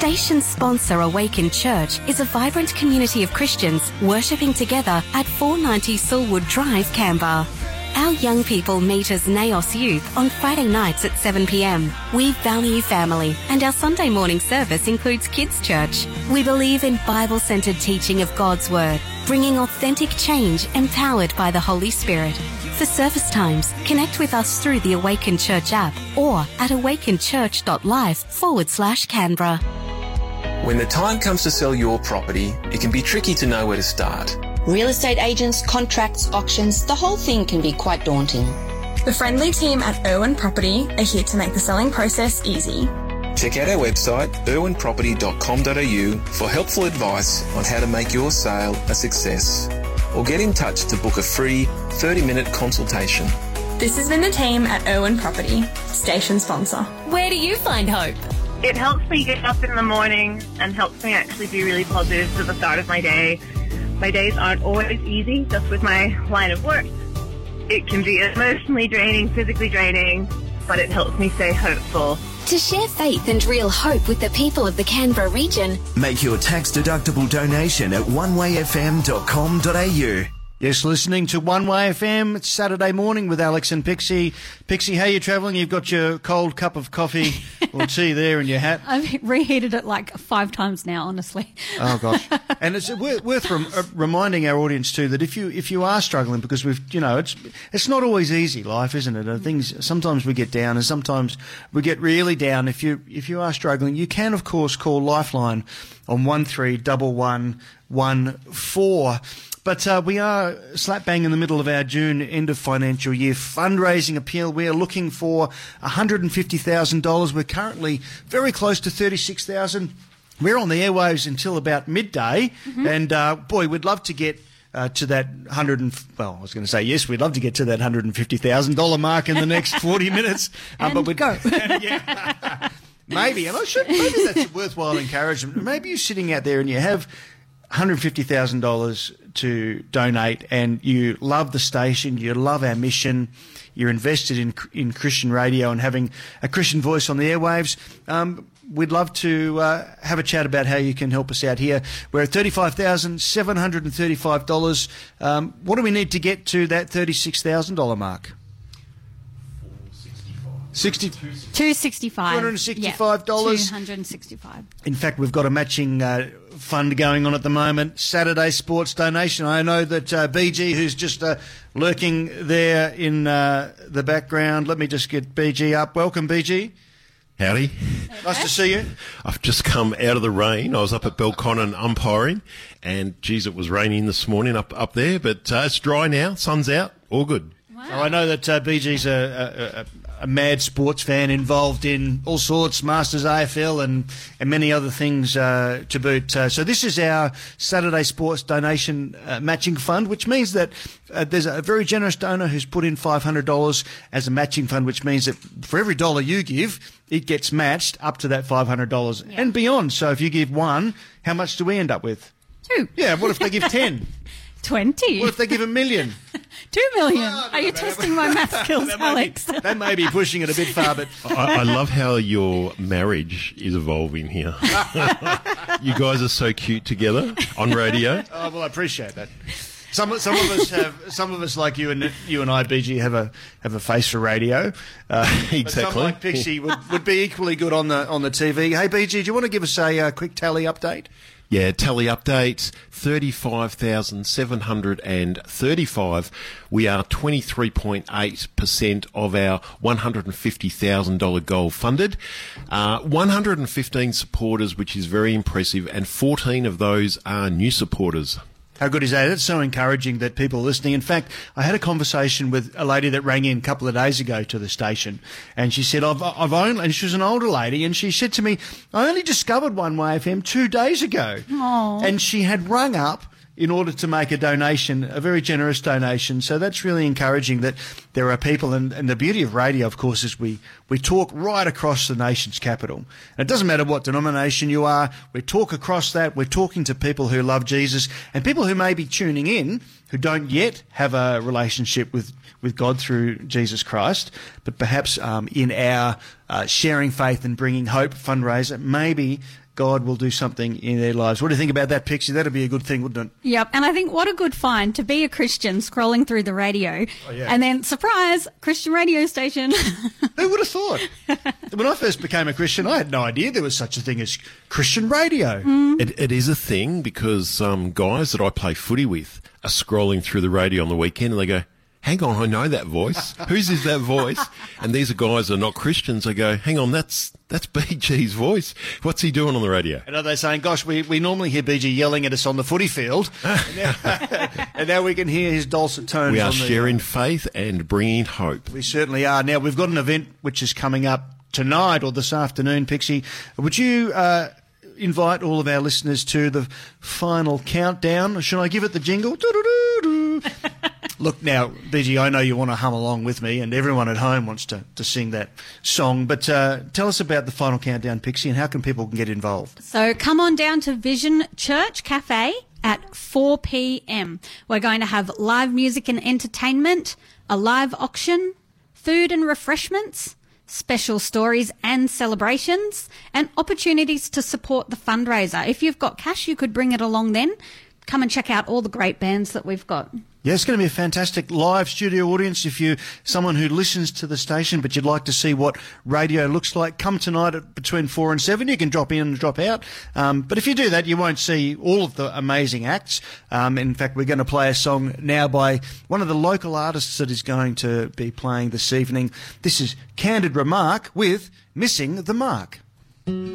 Station sponsor Awaken Church is a vibrant community of Christians worshipping together at 490 Silwood Drive, Canberra. Our young people meet as Naos Youth on Friday nights at 7 p.m. We value family, and our Sunday morning service includes Kids Church. We believe in Bible-centred teaching of God's Word, bringing authentic change empowered by the Holy Spirit. For service times, connect with us through the Awaken Church app or at awakenchurch.life/Canberra. When the time comes to sell your property, it can be tricky to know where to start. Real estate agents, contracts, auctions, the whole thing can be quite daunting. The friendly team at Irwin Property are here to make the selling process easy. Check out our website, irwinproperty.com.au, for helpful advice on how to make your sale a success. Or get in touch to book a free 30-minute consultation. This has been the team at Irwin Property, station sponsor. Where do you find hope? It helps me get up in the morning and helps me actually be really positive to the start of my day. My days aren't always easy, just with my line of work. It can be emotionally draining, physically draining, but it helps me stay hopeful. To share faith and real hope with the people of the Canberra region, make your tax-deductible donation at onewayfm.com.au. Yes, listening to One Way FM. It's Saturday morning with Alex and Pixie. Pixie, how are you travelling? You've got your cold cup of coffee or tea there in your hat. I've reheated it like 5 times now, honestly. Oh gosh! And it's worth reminding our audience too that if you are struggling, because it's not always easy life, isn't it? Things sometimes we get down and sometimes we get really down. If you are struggling, you can of course call Lifeline on 131114. But we are slap bang in the middle of our June end of financial year fundraising appeal. We are looking for $150,000. We're currently very close to $36,000. We're on the airwaves until about midday, and boy, we'd love to get to that we'd love to get to that $150,000 mark in the next 40 minutes. But go. Yeah. Maybe, and maybe that's a worthwhile encouragement. Maybe you're sitting out there and you have $150,000 to donate, and you love the station, you love our mission, you're invested in Christian radio and having a Christian voice on the airwaves. We'd love to have a chat about how you can help us out here. We're at $35,735. What do we need to get to that $36,000 mark? $265. Yeah, $265. In fact, we've got a matching fund going on at the moment. Saturday sports donation. I know that BG, who's just lurking there in the background. Let me just get BG up. Welcome, BG. Howdy. Nice to see you. I've just come out of the rain. I was up at Belconnen umpiring, and geez, it was raining this morning up there, but it's dry now. Sun's out. All good. Wow. So I know that BG's a mad sports fan, involved in all sorts, Masters, AFL and many other things to boot. So this is our Saturday Sports Donation Matching Fund, which means that there's a very generous donor who's put in $500 as a matching fund, which means that for every dollar you give, it gets matched up to that $500 and beyond. So if you give one, how much do we end up with? 2. Yeah, what if they give 10? 20. What if they give $1 million? 2 million. Are you testing my math skills, Alex? That may be pushing it a bit far, but I love how your marriage is evolving here. You guys are so cute together on radio. Oh well, I appreciate that. Some of us like you and I, BG, have a face for radio. Exactly. But someone like Pixie would be equally good on the TV. Hey BG, do you want to give us a quick tally update? Yeah, tally updates, 35,735. We are 23.8% of our $150,000 goal funded. 115 supporters, which is very impressive, and 14 of those are new supporters. How good is that? It's so encouraging that people are listening. In fact, I had a conversation with a lady that rang in a couple of days ago to the station, and she said, I've only, and she was an older lady, and she said to me, I only discovered One Way FM 2 days ago. Aww. And she had rung up in order to make a donation, a very generous donation. So that's really encouraging that there are people, and the beauty of radio, of course, is we talk right across the nation's capital. And it doesn't matter what denomination you are, we talk across that, we're talking to people who love Jesus, and people who may be tuning in who don't yet have a relationship with God through Jesus Christ, but perhaps in our Sharing Faith and Bringing Hope fundraiser, maybe God will do something in their lives. What do you think about that, Pixie? That'd be a good thing, wouldn't it? Yep, and I think what a good find to be a Christian scrolling through the radio and then, surprise, Christian radio station. Who would have thought? When I first became a Christian, I had no idea there was such a thing as Christian radio. It is a thing because guys that I play footy with are scrolling through the radio on the weekend and they go, hang on, I know that voice. Whose is that voice? And these are guys that are not Christians. They go, hang on, that's BG's voice. What's he doing on the radio? And are they saying, gosh, we normally hear BG yelling at us on the footy field, and now we can hear his dulcet tones. We are sharing faith and bringing hope. We certainly are. Now, we've got an event which is coming up tonight or this afternoon, Pixie. Would you invite all of our listeners to the final countdown? Should I give it the jingle? Look, now, BG, I know you want to hum along with me, and everyone at home wants to sing that song, but tell us about the final countdown, Pixie, and how can people get involved? So come on down to Vision Church Cafe at 4 p.m. We're going to have live music and entertainment, a live auction, food and refreshments, special stories and celebrations, and opportunities to support the fundraiser. If you've got cash, you could bring it along then. Come and check out all the great bands that we've got. Yeah, it's going to be a fantastic live studio audience. If you're someone who listens to the station but you'd like to see what radio looks like, come tonight at between 4 and 7. You can drop in and drop out. But if you do that, you won't see all of the amazing acts. In fact, we're going to play a song now by one of the local artists that is going to be playing this evening. This is Candid Remark with Missing the Mark.